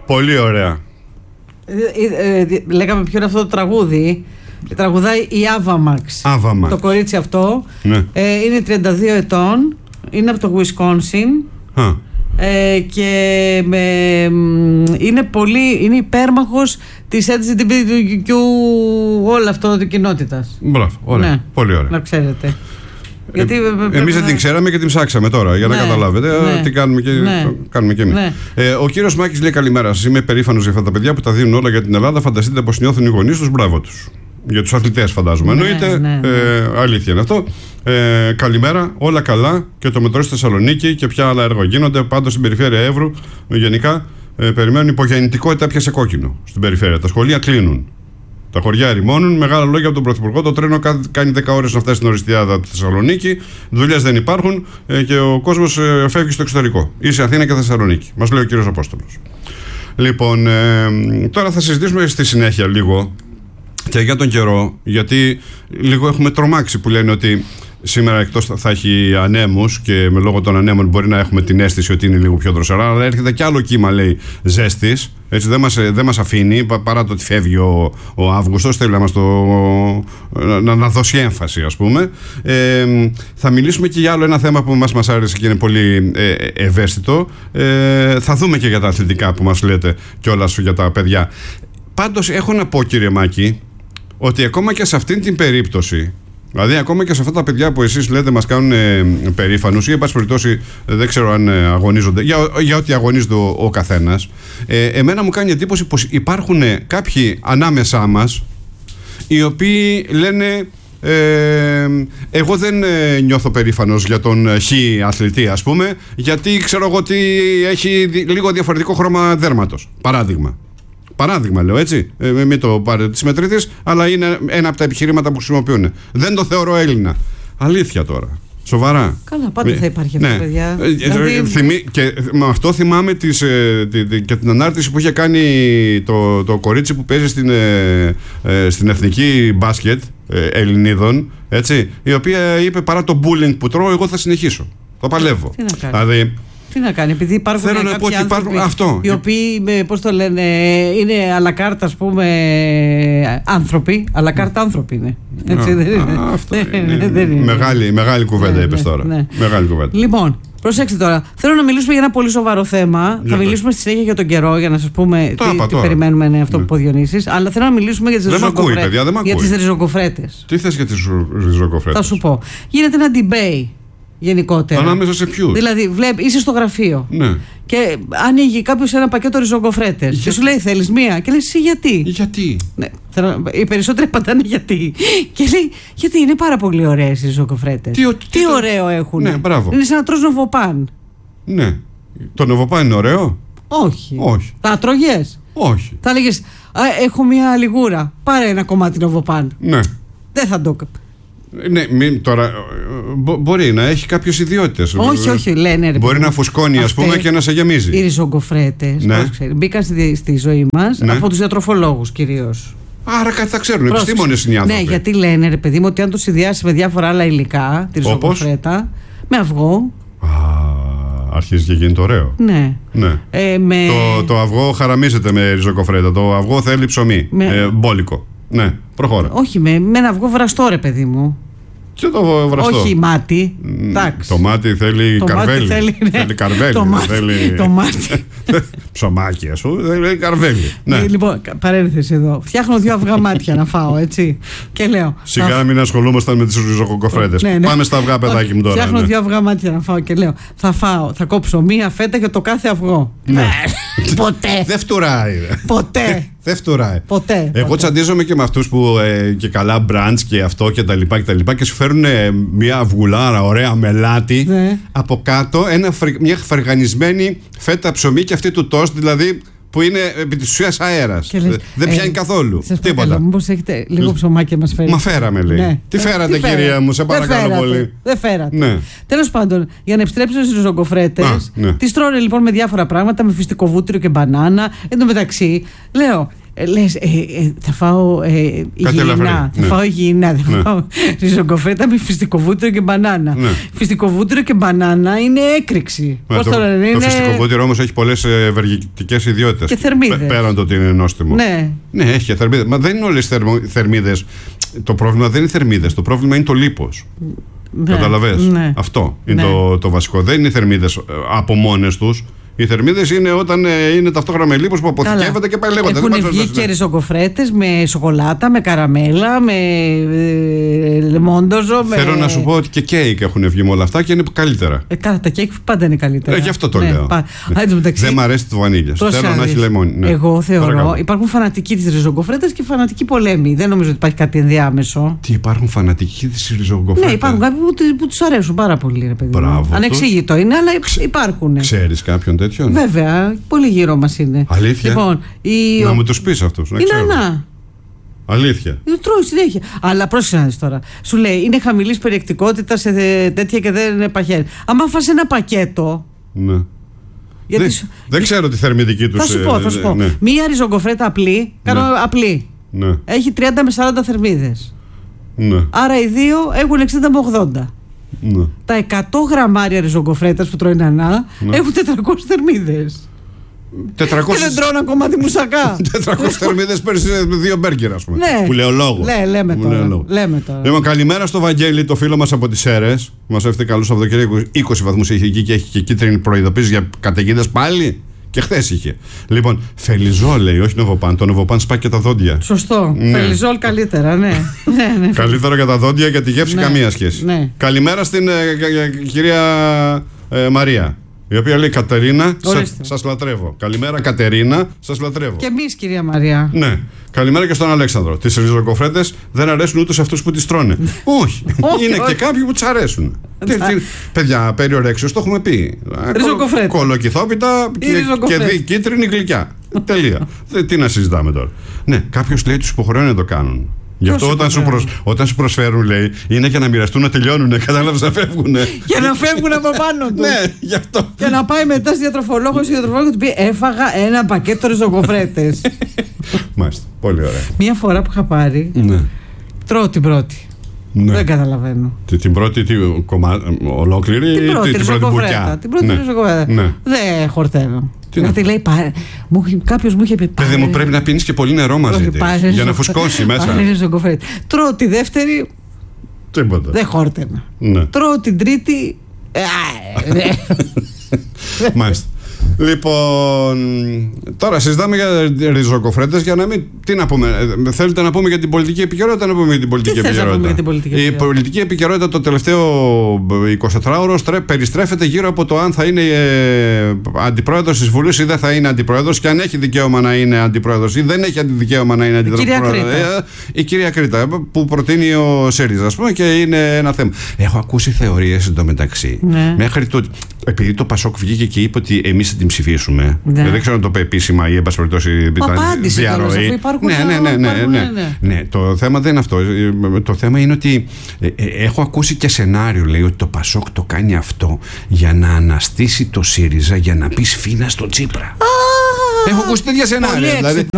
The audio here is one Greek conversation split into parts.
Πολύ ωραία. Λέγαμε ποιο είναι αυτό το τραγούδι. Τραγουδάει η Ava Max. Το κορίτσι αυτό. Ναι. Είναι 32 ετών. Είναι από το Wisconsin. Και είναι υπέρμαχος της LGBTQ όλο αυτό της κοινότητας. Μπράβο, ωραία. Ναι. Πολύ ωραία. Να ξέρετε. Εμείς δεν την ξέραμε και την ψάξαμε τώρα για να καταλάβετε τι κάνουμε και εμείς. Ο κύριος Μάκης λέει: καλημέρα σας. Είμαι περήφανος για αυτά τα παιδιά που τα δίνουν όλα για την Ελλάδα. Φανταστείτε πως νιώθουν οι γονείς τους. Μπράβο τους. Για τους αθλητές, φαντάζομαι. Εννοείται. Αλήθεια είναι αυτό. Καλημέρα, όλα καλά. Και το μετρό στη Θεσσαλονίκη και ποια άλλα έργα γίνονται. Πάντως στην περιφέρεια Εύρου, γενικά περιμένουν υπογεννητικότητα πια σε κόκκινο στην περιφέρεια. Τα σχολεία κλείνουν. Τα χωριά ερημώνουν. Μεγάλα λόγια από τον Πρωθυπουργό. Το τρένο κάνει 10 ώρες να φτάσει στην Οριστιάδα τη Θεσσαλονίκη. Δουλειές δεν υπάρχουν και ο κόσμος φεύγει στο εξωτερικό. Ή σε Αθήνα και Θεσσαλονίκη. Μας λέει ο κύριος Απόστολος. Λοιπόν, τώρα θα συζητήσουμε στη συνέχεια λίγο και για τον καιρό, γιατί λίγο έχουμε τρομάξει που λένε ότι σήμερα εκτός θα έχει ανέμους και με λόγω των ανέμων μπορεί να έχουμε την αίσθηση ότι είναι λίγο πιο δροσερά, αλλά έρχεται κι άλλο κύμα, λέει, ζέστης. Έτσι δεν μας αφήνει, παρά το ότι φεύγει ο Αύγουστος, θέλει να δώσει έμφαση, ας πούμε. Θα μιλήσουμε και για άλλο ένα θέμα που μας άρεσε και είναι πολύ ευαίσθητο. Θα δούμε και για τα αθλητικά που μας λέτε κιόλας για τα παιδιά. Πάντως έχω να πω, κύριε Μάκη, ότι ακόμα και σε αυτήν την περίπτωση, δηλαδή ακόμα και σε αυτά τα παιδιά που εσείς λέτε μας κάνουν περήφανους ή εν πάση περιπτώσει δεν ξέρω αν αγωνίζονται, για ό,τι αγωνίζεται ο καθένας, εμένα μου κάνει εντύπωση πως υπάρχουν κάποιοι ανάμεσά μας οι οποίοι λένε εγώ δεν νιώθω περήφανος για τον χ αθλητή, ας πούμε, γιατί ξέρω εγώ ότι έχει λίγο διαφορετικό χρώμα δέρματος, Παράδειγμα λέω, έτσι. Μην το πάρετε της μετρήτης, αλλά είναι ένα από τα επιχειρήματα που χρησιμοποιούν. Δεν το θεωρώ Έλληνα. Αλήθεια τώρα. Σοβαρά. Καλά, πάντα θα υπάρχει αυτό, παιδιά. Και με αυτό θυμάμαι και την ανάρτηση που είχε κάνει το κορίτσι που παίζει στην εθνική μπάσκετ Ελληνίδων, έτσι, η οποία είπε: παρά το bullying που τρώω, εγώ θα συνεχίσω. Το παλεύω. Τι να κάνει, επειδή υπάρχουν κάποιοι άνθρωποι οι οποίοι, πώς το λένε, είναι αλακάρτα, ας πούμε, άνθρωποι. Αλακάρτα άνθρωποι είναι. Έτσι, δεν είναι. Αυτό είναι. Μεγάλη κουβέντα είπες τώρα. Μεγάλη κουβέντα. Λοιπόν, προσέξτε τώρα. Θέλω να μιλήσουμε για ένα πολύ σοβαρό θέμα. Θα μιλήσουμε στη συνέχεια για τον καιρό, για να σας πούμε τι περιμένουμε, αυτό που είπε ο Διονύσης. Αλλά θέλω να μιλήσουμε για τις ριζοκοφρέτες. Τι θες για τις ριζοκοφρέτες? Θα σου πω. Γίνεται ένα debate. Γενικότερα. Ανάμεσα σε ποιους? Δηλαδή, είσαι στο γραφείο και ανοίγει κάποιος ένα πακέτο ριζοκοφρέτες και σου λέει: θέλεις μία? Και λες: εσύ γιατί? Ναι, οι περισσότεροι πατάνε γιατί. Και λέει: γιατί είναι πάρα πολύ ωραίες οι ριζοκοφρέτες. Τι ωραίο έχουν. Ναι, μπράβο. Είναι σαν να τρως νοβοπάν. Ναι. Το νοβοπάν είναι ωραίο? Όχι. Θα τρώγες? Όχι. Θα έλεγες: έχω μία λιγούρα. Πάρε ένα κομμάτι νοβοπάν. Ναι. Δεν θα το. Ναι, τώρα μπορεί να έχει κάποιες ιδιότητες. Όχι, λένε. Μπορεί να φουσκώνει, ας πούμε, και να σε γεμίζει. Οι ριζογκοφρέτες μπήκαν στη ζωή μας από τους διατροφολόγους κυρίως. Άρα κάτι θα ξέρουν, επιστήμονες είναι οι άνθρωποι. Ναι, γιατί λένε, ρε παιδί μου, ότι αν το συνδυάσει με διάφορα άλλα υλικά, τη ριζογκοφρέτα, με αυγό. Αρχίζει και γίνεται ωραίο. Ναι. Το αυγό χαραμίζεται με ριζοκοφρέτα. Το αυγό θέλει ψωμί. Μπόλικο. Ναι, προχώρα. Όχι, με ένα αυγό βραστό, ρε παιδί μου. Και το βραστό. Όχι μάτι. Το μάτι θέλει καρβέλι. Θέλει καρβέλι. Το μάτι. Ψωμάκι, ας πούμε, θέλει καρβέλι. Λοιπόν, παρένθεση εδώ. Φτιάχνω 2 αυγά μάτια να φάω, έτσι. Και λέω: σιγά μην ασχολούμασταν με τις ριζοκοφρέτες. Πάμε στα αυγά, παιδάκι μου τώρα. Φτιάχνω 2 αυγά μάτια να φάω και λέω: θα κόψω μία φέτα για το κάθε αυγό. Ποτέ. Δεν φτουράει. Ποτέ. Δεν φτουράει. Ποτέ. Εγώ τσαντίζομαι και με αυτούς που και καλά μπραντς και αυτό και τα λοιπά και σου φέρουν μια αυγουλάρα ωραία με λάτι, από κάτω μια φαργανισμένη φέτα ψωμί και αυτή του τόστ, δηλαδή που είναι επί της ουσίας αέρας. Δεν πιάνει καθόλου. Τίποτα. Μήπως έχετε λίγο ψωμάκι να μας φέρετε? Μα φέραμε, λέει. Ναι. Τι φέρατε, κυρία μου, σε παρακαλώ πολύ. Δεν φέρατε. Ναι. Τέλος πάντων, για να επιστρέψω στις ριζογκοφρέτες, τις τρώνε λοιπόν με διάφορα πράγματα, με φυστικό βούτυρο και μπανάνα. Εν τω μεταξύ, λέω, λες, θα φάω υγιεινά, θα φάω υγιεινά, θα φάω ριζογκοφρέτα με φιστικοβούτυρο και μπανάνα. Φιστικοβούτυρο και μπανάνα είναι έκρηξη. Το φιστικοβούτυρο όμως έχει πολλές ευεργετικές ιδιότητες. Και θερμίδες. Πέραν το ότι είναι νόστιμο. Ναι, έχει και θερμίδες. Μα δεν είναι όλες οι θερμίδες. Το πρόβλημα δεν είναι οι θερμίδες. Το πρόβλημα είναι το λίπος. Καταλαβες. Αυτό είναι το βασικό. Δεν είναι οι θερμίδες από μόνες τους. Οι θερμίδες είναι όταν είναι ταυτόχρονα με λίπος που αποθηκεύεται και πάει λέγοντας. Έχουν βγει και ριζογκοφρέτες με σοκολάτα, με καραμέλα, με λεμόντοζο. Θέλω να σου πω ότι και κέικ έχουν βγει με όλα αυτά και είναι καλύτερα. Τα κέικ πάντα είναι καλύτερα. Γι' αυτό το λέω. Δεν μ' αρέσει το βανίλια. Θέλω να έχει λεμόνι. Εγώ θεωρώ υπάρχουν φανατικοί της ριζογκοφρέτας και φανατικοί πολέμοι. Δεν νομίζω ότι υπάρχει κάτι ενδιάμεσο. Τι υπάρχουν φανατικοί της ριζογκοφρέτας? Ναι, υπάρχουν κάποιοι που τους αρέσουν πάρα πολύ, ρε παιδί. Ανεξήγητο είναι, αλλά υπάρχουν. Ξέρεις κάποιον? Βέβαια, πολύ γύρω μας είναι. Αλήθεια. Λοιπόν, να μου τους πεις αυτούς. Είναι αλήθεια. Τρώει συνέχεια. Αλλά πρόσεχε να δεις τώρα. Σου λέει είναι χαμηλής περιεκτικότητας σε τέτοια και δεν είναι παχαίνει. Άμα φας ένα πακέτο. Ναι. Δεν ξέρω τη θερμιδική τους. Θα σου πω. Ναι. Μία ριζογκοφρέτα απλή. Κάνω απλή. Ναι. Έχει 30 με 40 θερμίδες. Ναι. Άρα οι δύο έχουν 60 με 80. Ναι. Τα 100 γραμμάρια ριζογκοφρέτας που τρώει νανά έχουν 400 θερμίδες. 400... Και δεν τρώνε ένα κομμάτι μουσακά. 400 θερμίδες πέρυσι 2 μπέργκερ, ας πούμε. Ναι. Που λέω λόγο. Λέμε τώρα. Λοιπόν, καλημέρα στο Βαγγέλη, το φίλο μας από τις Σέρρες. Μας έφερε καλό Σαββατοκύριακο. 20 βαθμούς έχει εκεί και έχει και κίτρινη προειδοποίηση για καταιγίδες πάλι. Και χθες είχε. Λοιπόν, Φελιζόλ λέει, όχι Νοβοπάν. Το Νοβοπάν σπάει και τα δόντια. Σωστό. Ναι. Φελιζόλ καλύτερα, ναι. Καλύτερα για τα δόντια, για τη γεύση καμία σχέση. Ναι. Καλημέρα στην κυρία Μαρία. Η οποία λέει Κατερίνα, σας λατρεύω. Καλημέρα Κατερίνα, σας λατρεύω. Και εμείς κυρία Μαρία. Ναι. Καλημέρα και στον Αλέξανδρο. Τις ριζογκοφρέτες δεν αρέσουν ούτε σε αυτούς που τις τρώνε. Όχι. Είναι και κάποιοι που τις αρέσουν. Παιδιά, περιορέξιος το έχουμε πει. Ριζογκοφρέτα. Κολοκυθόπιτα και κίτρινη γλυκιά. Τελεία. Τι να συζητάμε τώρα. Ναι, κάποιος λέει τους υποχρεώνει να το κάνουν. Γι' αυτό όταν σου προσφέρουν, λέει, είναι για να μοιραστούν, να τελειώνουν. Κατάλαβες, να φεύγουν. Για να φεύγουν από πάνω του. Ναι, γι' αυτό. Και να πάει μετά στη διατροφολόγο, και του πει: έφαγα ένα πακέτο ριζογκοφρέτες. Μάλιστα. Πολύ ωραία. Μία φορά που είχα πάρει, τρώω την πρώτη. Ναι. Δεν καταλαβαίνω. Την πρώτη ολόκληρη ή την πρώτη μπουκιά? Την πρώτη ριζογκοφρέτα. Δεν χορταίνω. Γιατί λέει, κάποιος μου είχε πει: παιδί μου, πρέπει να πίνεις και πολύ νερό μαζί της για να φουσκώσει μέσα. Τρώω τη δεύτερη. Τίποτα. Δεν χόρτενα. Τρώω την τρίτη. Μάλιστα. Λοιπόν, τώρα συζητάμε για ριζογκοφρέτες για να μην. Τι να πούμε, θέλετε να πούμε για την πολιτική επικαιρότητα, να πούμε για την πολιτική επικαιρότητα? Η πολιτική επικαιρότητα το τελευταίο 24ωρο περιστρέφεται γύρω από το αν θα είναι αντιπρόεδρος της Βουλής ή δεν θα είναι αντιπρόεδρος, και αν έχει δικαίωμα να είναι αντιπρόεδρος ή δεν έχει δικαίωμα να είναι αντιπρόεδρος. Η κυρία Κρήτα, που προτείνει ο ΣΥΡΙΖΑ, ας πούμε, και είναι ένα θέμα. Έχω ακούσει θεωρίες εντωμεταξύ. Μέχρι τότε. Επειδή το Πασόκ βγήκε και είπε ότι εμείς θα την ψηφίσουμε. Δεν ξέρω αν το είπε επίσημα ή εν πάση περιπτώσει διαρροή. Ναι, το θέμα δεν είναι αυτό. Το θέμα είναι ότι έχω ακούσει και σενάριο, λέει, ότι το Πασόκ το κάνει αυτό για να αναστήσει το ΣΥΡΙΖΑ, για να πει σφίνα στο Τσίπρα. Έχω ακούσει τέτοια σενάρια.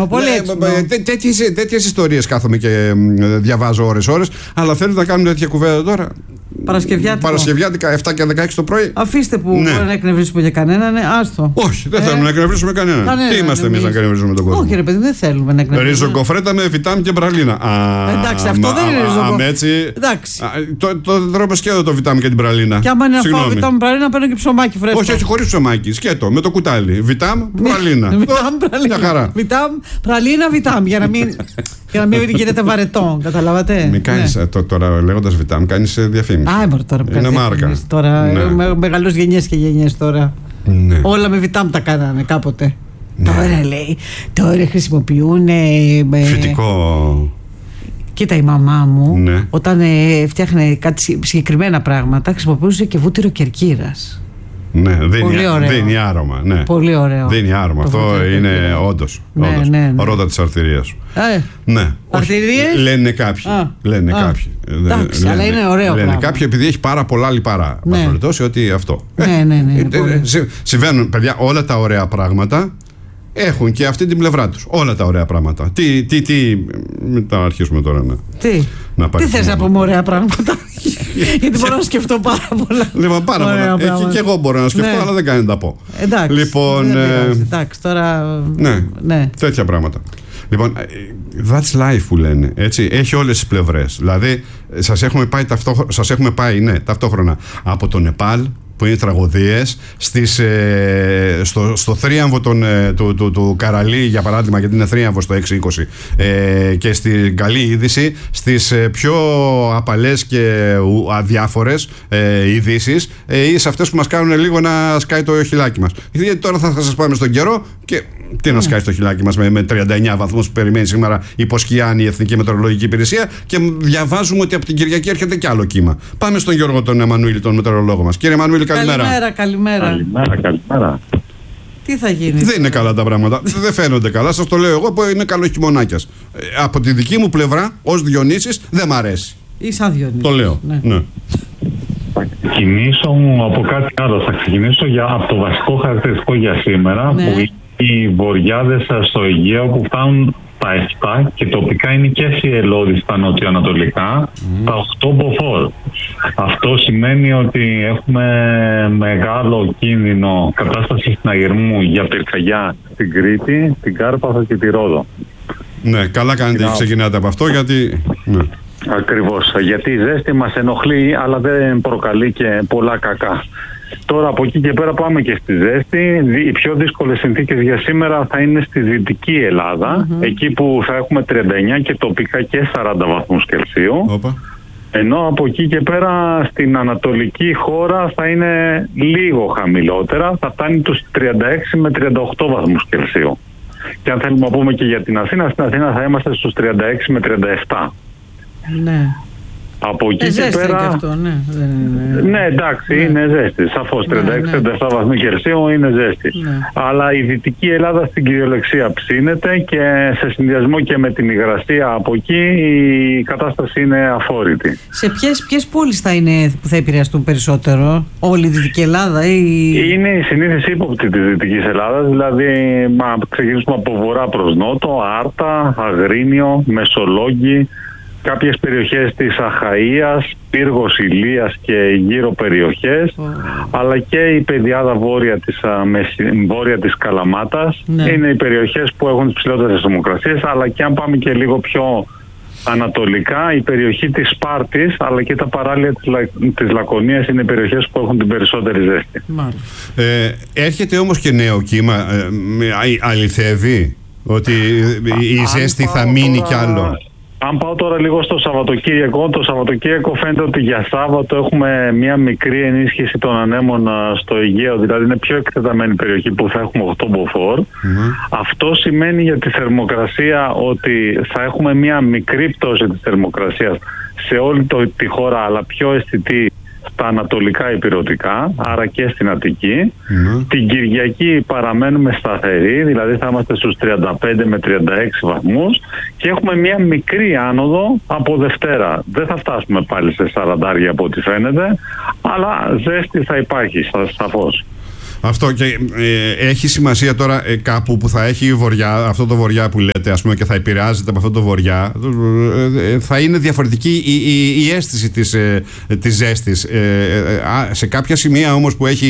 Τέτοιες ιστορίες κάθομαι και διαβάζω ώρες, αλλά θέλουν να κάνουν τέτοια κουβέντα τώρα. Παρασκευιάτικα 7 και 16 το πρωί. Αφήστε που μπορεί να εκνευρίσουμε για κανέναν, άστο. Όχι, δεν θέλουμε να εκνευρίσουμε κανέναν. Τι είμαστε εμείς να εκνευρίσουμε τον κόσμο? Όχι, ρε παιδί, δεν θέλουμε να εκνευρίσουμε. Ριζογκοφρέτα με βιτάμ και μπραλίνα. Εντάξει, αυτό δεν είναι ριζογκοφρέτα. Το δρόμο σκέτο το βιτάμ και την πραλίνα. Και άμα είναι να φάω βιτάμ πραλίνα, παίρνω και ψωμάκι φρέσκο. Όχι, χωρίς ψωμάκι. Σκέτο με το κουτάλι. Βιτάμ, πραλίνα. Βιτάμ, πραλίνα, βιτάμ. Για να μην γίνεται βαρετό. Καταλάβατε. Μην κάνει τώρα λέγοντας βιτάμ, κάνει διαφήμιση. Τώρα που είναι μάρκα. Τώρα μεγαλούς γενιές και γενιές τώρα. Όλα με βιτάμ τα κάνανε κάποτε. Τώρα λέει, τώρα χρησιμοποιούν φυτικό. Κοίτα, η μαμά μου όταν φτιάχνε κάτι συγκεκριμένα πράγματα χρησιμοποιούσε και βούτυρο κερκύρας. Ναι, δίνει άρωμα. Ναι. Πολύ ωραίο. Δίνει άρωμα. Αυτό είναι όντως. Ρώτα της αρτηρίας. Ναι. Αρτηρίες? Λένε κάποιοι. Εντάξει, αλλά είναι ωραίο. Λένε κάποιοι, επειδή έχει πάρα πολλά λιπαρά. Ότι αυτό. Ναι. Συμβαίνουν, παιδιά, όλα τα ωραία πράγματα έχουν και αυτή την πλευρά τους. Όλα τα ωραία πράγματα. Μην τα αρχίσουμε τώρα Τι θες να πούμε ωραία πράγματα? Γιατί μπορώ να σκεφτώ πάρα πολλά. Λοιπόν, πάρα πολλά. Και εγώ μπορώ να σκεφτώ, αλλά δεν κάνει να τα πω. Εντάξει. Λοιπόν, εντάξει, τώρα. Ναι, τέτοια πράγματα. Λοιπόν, that's life που λένε. Έτσι, έχει όλες τις πλευρές. Δηλαδή, σας έχουμε πάει ταυτόχρονα από το Νεπάλ, που είναι τραγωδίες, στο θρίαμβο του Καραλί, για παράδειγμα, γιατί είναι θρίαμβο στο 620, και στην καλή είδηση, στις πιο απαλές και αδιάφορες ειδήσεις, ή σε αυτές που μας κάνουν λίγο να σκάει το χιλάκι μας. Γιατί τώρα θα σας πάμε στον καιρό και τι να σκάει στο χιλάκι μας με 39 βαθμούς που περιμένει σήμερα υποσκιάνει η Εθνική Μετεωρολογική Υπηρεσία, και διαβάζουμε ότι από την Κυριακή έρχεται κι άλλο κύμα. Πάμε στον Γιώργο τον Εμμανουήλ, τον μετεωρολόγο μας. Κύριε Εμμανουήλ, καλημέρα. Καλημέρα. Τι θα γίνει? Δεν είναι καλά τα πράγματα. Δεν φαίνονται καλά. Σας το λέω εγώ που είναι καλό χειμωνάκιας. Από τη δική μου πλευρά, ως Διονύσης, δεν μ' αρέσει. Ή σαν Διονύσης. Το λέω. Ναι. Θα ξεκινήσω από κάτι άλλο. Θα ξεκινήσω από το βασικό χαρακτηριστικό για σήμερα, που είναι οι βοριάδες στο Αιγαίο που φτάνουν τα 7 και τοπικά είναι και Σιελώδη στα νοτιοανατολικά, τα 8 μποφόρ. Αυτό σημαίνει ότι έχουμε μεγάλο κίνδυνο κατάσταση συναγερμού για πυρκαγιά στην Κρήτη, την Κάρπαθο και τη Ρόδο. Ναι, καλά κάνετε και ξεκινάτε από αυτό, γιατί... Ναι. Ακριβώς, γιατί η ζέστη μας ενοχλεί, αλλά δεν προκαλεί και πολλά κακά. Τώρα από εκεί και πέρα πάμε και στη ζέστη. Οι πιο δύσκολες συνθήκες για σήμερα θα είναι στη Δυτική Ελλάδα, εκεί που θα έχουμε 39 και τοπικά και 40 βαθμούς Κελσίου. Ενώ από εκεί και πέρα στην ανατολική χώρα θα είναι λίγο χαμηλότερα, θα φτάνει τους 36 με 38 βαθμούς Κελσίου. Και αν θέλουμε να πούμε και για την Αθήνα, στην Αθήνα θα είμαστε στους 36 με 37. Ναι. Από εκεί και πέρα. Και αυτό, ναι, εντάξει, είναι ζέστη. Σαφώς 36-37 βαθμοί Κελσίου είναι ζέστη. Ναι. Αλλά η Δυτική Ελλάδα στην κυριολεξία ψήνεται, και σε συνδυασμό και με την υγρασία από εκεί η κατάσταση είναι αφόρητη. Σε ποιες πόλεις θα είναι που θα επηρεαστούν περισσότερο? Όλη η Δυτική Ελλάδα ή... Είναι η συνήθις ύποπτη της Δυτικής Ελλάδας, δηλαδή ξεκινήσουμε από βορρά προς νότο, Άρτα, Αγρίνιο, Μεσολόγγι, κάποιες περιοχές της Αχαΐας, Πύργος, Ηλίας και γύρω περιοχές, αλλά και η πεδιάδα βόρεια της Καλαμάτας. Είναι οι περιοχές που έχουν τις ψηλότερες θερμοκρασίες, αλλά και αν πάμε και λίγο πιο ανατολικά, η περιοχή της Σπάρτης, αλλά και τα παράλια της Λακωνίας είναι οι περιοχές που έχουν την περισσότερη ζέστη. Έρχεται όμως και νέο κύμα, αληθεύει ότι η ζέστη θα μείνει κι άλλο? Αν πάω τώρα λίγο στο Σαββατοκύριακο, το Σαββατοκύριακο φαίνεται ότι για Σάββατο έχουμε μια μικρή ενίσχυση των ανέμων στο Αιγαίο, δηλαδή είναι πιο εκτεταμένη περιοχή που θα έχουμε 8 μποφόρ. Αυτό σημαίνει για τη θερμοκρασία ότι θα έχουμε μια μικρή πτώση της θερμοκρασίας σε όλη τη χώρα, αλλά πιο αισθητή στα ανατολικά ηπειρωτικά, άρα και στην Αττική. Την Κυριακή παραμένουμε σταθεροί, δηλαδή θα είμαστε στους 35 με 36 βαθμούς, και έχουμε μια μικρή άνοδο από Δευτέρα. Δεν θα φτάσουμε πάλι σε 40 από ό,τι φαίνεται, αλλά ζέστη θα υπάρχει σαφώς. Αυτό, και έχει σημασία τώρα κάπου που θα έχει αυτό το βοριά που λέτε, ας πούμε, και θα επηρεάζεται από αυτό το βοριά, θα είναι διαφορετική η αίσθηση της ζέστης. Σε κάποια σημεία όμως που έχει